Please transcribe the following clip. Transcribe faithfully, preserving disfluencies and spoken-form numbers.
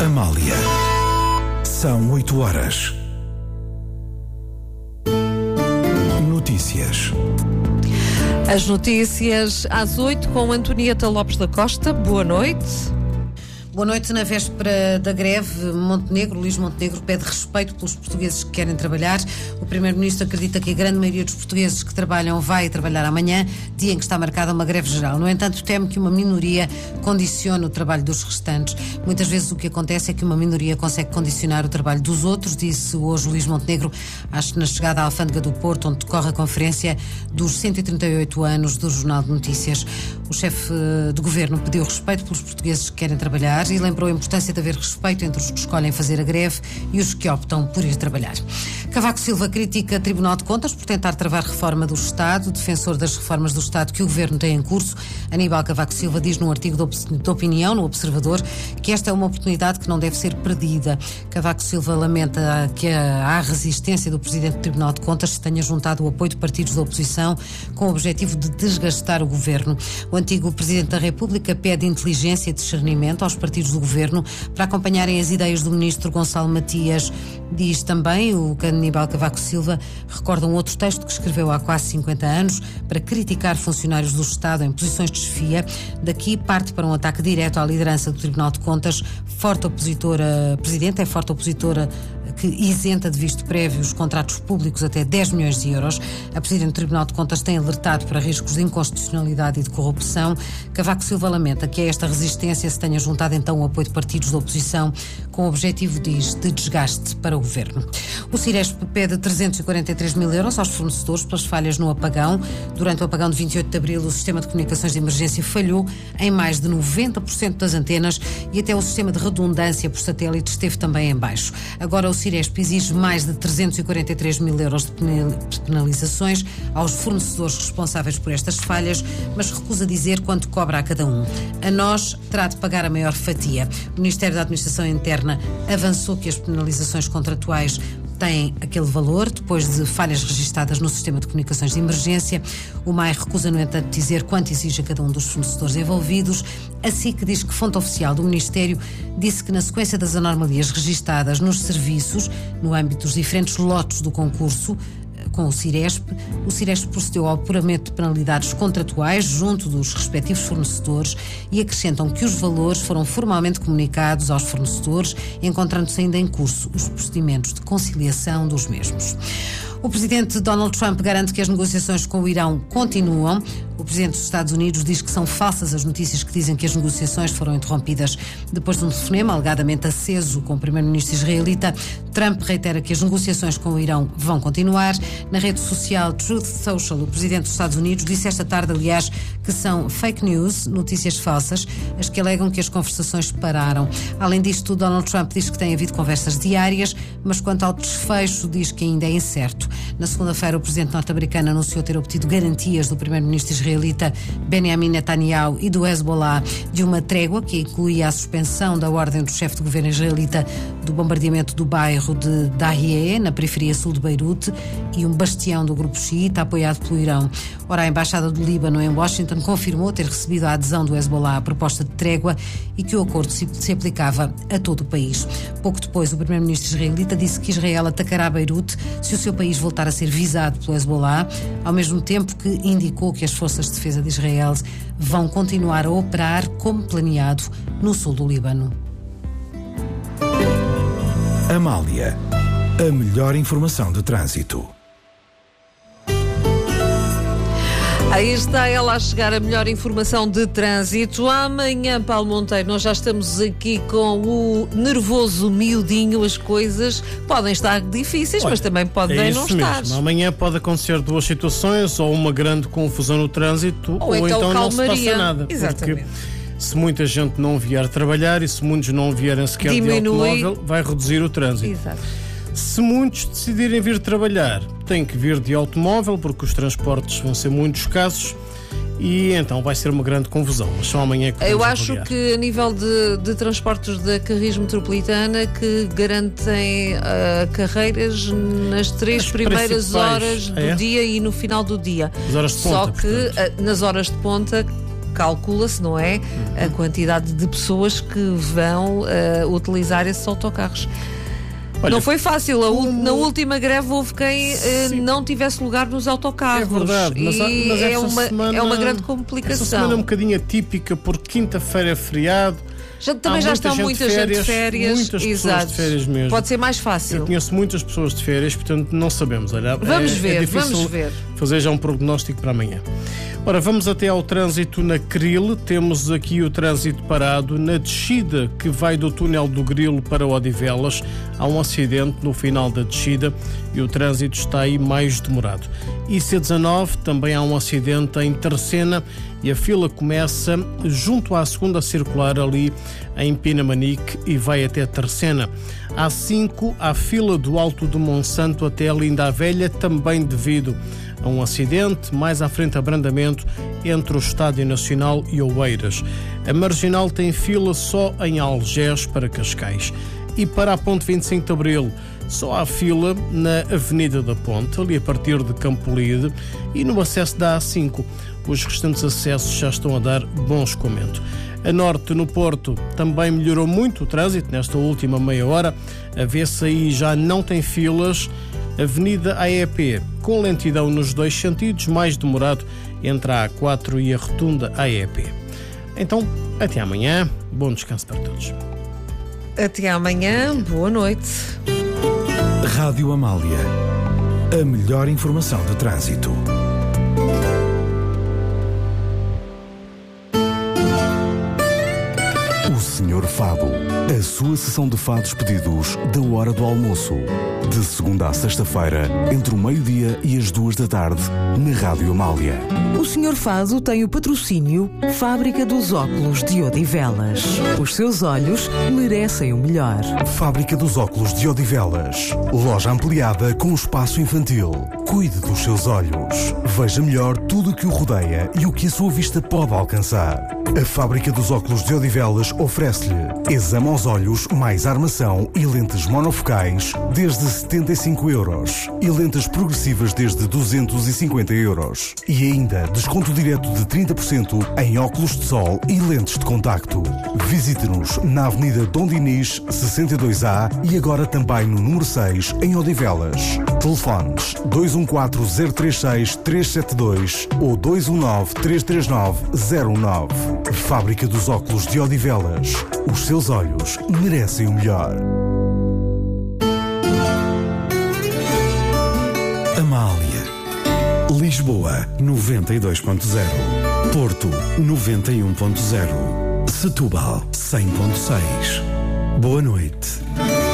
Amália. São oito horas. Notícias. As notícias às oito com Antonieta Lopes da Costa. Boa noite. Boa noite. Na véspera da greve, Montenegro, Luís Montenegro pede respeito pelos portugueses que querem trabalhar. O Primeiro-Ministro acredita que a grande maioria dos portugueses que trabalham vai trabalhar amanhã, dia em que está marcada uma greve geral. No entanto, teme que uma minoria condicione o trabalho dos restantes. Muitas vezes o que acontece é que uma minoria consegue condicionar o trabalho dos outros, disse hoje Luís Montenegro, acho que na chegada à Alfândega do Porto, onde decorre a conferência dos cento e trinta e oito anos do Jornal de Notícias. O chefe de governo pediu respeito pelos portugueses que querem trabalhar e lembrou a importância de haver respeito entre os que escolhem fazer a greve e os que optam por ir trabalhar. Cavaco Silva critica o Tribunal de Contas por tentar travar reforma do Estado. Defensor das reformas do Estado que o Governo tem em curso, Aníbal Cavaco Silva diz num artigo de opinião no Observador que esta é uma oportunidade que não deve ser perdida. Cavaco Silva lamenta que a resistência do Presidente do Tribunal de Contas se tenha juntado o apoio de partidos da oposição com o objetivo de desgastar o Governo. O antigo Presidente da República pede inteligência e discernimento aos partidos do Governo para acompanharem as ideias do Ministro Gonçalo Matias. Diz também o Aníbal Cavaco Silva, recorda um outro texto que escreveu há quase cinquenta anos para criticar funcionários do Estado em posições de chefia. Daqui parte para um ataque direto à liderança do Tribunal de Contas. Forte opositora, Presidente é forte opositora que isenta de visto prévio os contratos públicos até dez milhões de euros. A Presidente do Tribunal de Contas tem alertado para riscos de inconstitucionalidade e de corrupção. Cavaco Silva lamenta que a esta resistência se tenha juntado então o apoio de partidos da oposição com o objetivo, diz, de desgaste para o Governo. O Ciresp pede trezentos e quarenta e três mil euros aos fornecedores pelas falhas no apagão. Durante o apagão de vinte e oito de abril, o sistema de comunicações de emergência falhou em mais de noventa por cento das antenas e até o sistema de redundância por satélite esteve também em baixo. Agora o Ciresp exige mais de trezentos e quarenta e três mil euros de penalizações aos fornecedores responsáveis por estas falhas, mas recusa dizer quanto cobra a cada um. A nós terá de pagar a maior fatia. O Ministério da Administração Interna avançou que as penalizações contratuais têm aquele valor, depois de falhas registadas no sistema de comunicações de emergência. O M A I recusa, no entanto, dizer quanto exige a cada um dos fornecedores envolvidos. A SIC diz que fonte oficial do Ministério disse que na sequência das anomalias registadas nos serviços, no âmbito dos diferentes lotes do concurso, com o Ciresp, o Ciresp procedeu ao apuramento de penalidades contratuais junto dos respectivos fornecedores e acrescentam que os valores foram formalmente comunicados aos fornecedores, encontrando-se ainda em curso os procedimentos de conciliação dos mesmos. O presidente Donald Trump garante que as negociações com o Irão continuam. O presidente dos Estados Unidos diz que são falsas as notícias que dizem que as negociações foram interrompidas depois de um telefonema alegadamente aceso com o primeiro-ministro israelita. Trump reitera que as negociações com o Irão vão continuar. Na rede social Truth Social, o presidente dos Estados Unidos disse esta tarde, aliás, que são fake news, notícias falsas, as que alegam que as conversações pararam. Além disto, Donald Trump diz que tem havido conversas diárias, mas quanto ao desfecho diz que ainda é incerto. Na segunda-feira, o presidente norte-americano anunciou ter obtido garantias do primeiro-ministro israelita Benjamin Netanyahu e do Hezbollah de uma trégua que incluía a suspensão da ordem do chefe de governo israelita do bombardeamento do bairro de Dahieh, na periferia sul de Beirute, e um bastião do grupo xiita apoiado pelo Irão. Ora, a Embaixada do Líbano em Washington confirmou ter recebido a adesão do Hezbollah à proposta de trégua e que o acordo se, se aplicava a todo o país. Pouco depois, o primeiro-ministro israelita disse que Israel atacará Beirute se o seu país voltar a ser visado pelo Hezbollah, ao mesmo tempo que indicou que as forças de defesa de Israel vão continuar a operar como planeado no sul do Líbano. Amália, a melhor informação de trânsito. Aí está ela a chegar, a melhor informação de trânsito. Amanhã, Paulo Monteiro, nós já estamos aqui com o nervoso miudinho. As coisas podem estar difíceis, Olha, mas também podem é não estar. Mesmo. Amanhã pode acontecer duas situações, ou uma grande confusão no trânsito, ou, ou então, então não se passa nada. Exatamente. Porque se muita gente não vier trabalhar e se muitos não vierem sequer Diminui. de automóvel, vai reduzir o trânsito. Exato. Se muitos decidirem vir trabalhar, têm que vir de automóvel, porque os transportes vão ser muito escassos e então vai ser uma grande confusão. Mas só amanhã que Eu acho avaliar. que a nível de, de transportes da Carris Metropolitana, que garantem uh, carreiras nas três As primeiras principais, horas do é? dia e no final do dia. As horas de ponta, Só que uh, nas horas de ponta calcula-se, não é? A quantidade de pessoas que vão uh, utilizar esses autocarros. Olha, não foi fácil. Como... Na última greve houve quem uh, não tivesse lugar nos autocarros. É verdade, mas, e mas é, uma, semana, é uma grande complicação. Esta semana é um bocadinho atípica, porque quinta-feira é feriado. Já, também Há já muita está gente muita de férias, gente de férias. Muitas Exato. pessoas de férias mesmo. Pode ser mais fácil. Eu conheço muitas pessoas de férias, portanto não sabemos. Olha, vamos é, ver, é difícil vamos ver. fazer já um prognóstico para amanhã. Ora, vamos até ao trânsito na Cril. Temos aqui o trânsito parado na descida que vai do túnel do Grilo para Odivelas. Há um acidente no final da descida e o trânsito está aí mais demorado. I C dezanove, também há um acidente em Tercena e a fila começa junto à segunda circular ali em Pinamanique e vai até Tercena. A cinco, há fila do Alto do Monsanto até Linda a Velha, também devido a um acidente, mais à frente abrandamento entre o Estádio Nacional e Oeiras. A Marginal tem fila só em Algés para Cascais. E para a Ponte vinte e cinco de Abril, só há fila na Avenida da Ponte, ali a partir de Campolide, e no acesso da A cinco. Os restantes acessos já estão a dar bom escoamento. A norte, no Porto, também melhorou muito o trânsito nesta última meia hora. A V C I já não tem filas. Avenida A E P, com lentidão nos dois sentidos, mais demorado entre a A quatro e a rotunda A E P. Então, até amanhã. Bom descanso para todos. Até amanhã. Boa noite. Rádio Amália. A melhor informação do trânsito. Senhor Fado, a sua sessão de fados pedidos da hora do almoço. De segunda a sexta-feira, entre o meio-dia e as duas da tarde, na Rádio Amália. O senhor Fado tem o patrocínio Fábrica dos Óculos de Odivelas. Os seus olhos merecem o melhor. Fábrica dos Óculos de Odivelas. Loja ampliada com espaço infantil. Cuide dos seus olhos. Veja melhor tudo o que o rodeia e o que a sua vista pode alcançar. A Fábrica dos Óculos de Odivelas oferece-lhe exame aos olhos mais armação e lentes monofocais desde setenta e cinco euros e lentes progressivas desde duzentos e cinquenta euros. E ainda desconto direto de trinta por cento em óculos de sol e lentes de contacto. Visite-nos na Avenida Dom Dinis, sessenta e dois A e agora também no número seis em Odivelas. Telefones dois um quatro zero três seis três sete dois ou dois um nove três três nove zero um nove. Fábrica dos Óculos de Odivelas. Os seus olhos merecem o melhor. Amália. Lisboa, noventa e dois ponto zero. Porto, noventa e um ponto zero. Setúbal, cem ponto seis. Boa noite.